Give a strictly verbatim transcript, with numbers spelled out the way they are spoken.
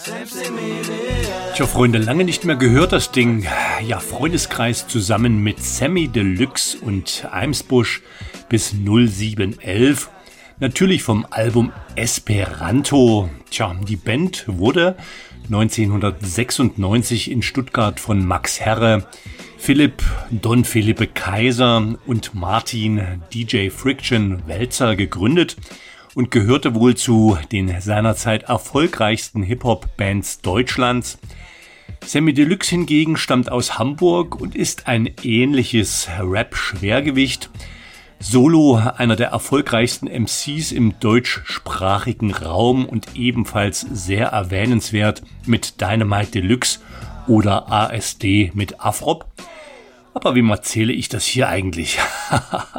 Tja, Freunde, lange nicht mehr gehört das Ding. Ja, Freundeskreis zusammen mit Samy Deluxe und Eimsbusch bis null sieben elf. Natürlich vom Album Esperanto. Tja, die Band wurde neunzehnhundertsechsundneunzig in Stuttgart von Max Herre, Philipp Don Philippe Kaiser und Martin D J Friction Welzer gegründet und gehörte wohl zu den seinerzeit erfolgreichsten Hip-Hop-Bands Deutschlands. Samy Deluxe hingegen stammt aus Hamburg und ist ein ähnliches Rap-Schwergewicht. Solo einer der erfolgreichsten M Cs im deutschsprachigen Raum und ebenfalls sehr erwähnenswert mit Dynamite Deluxe oder A S D mit Afrop. Aber wem erzähle ich das hier eigentlich?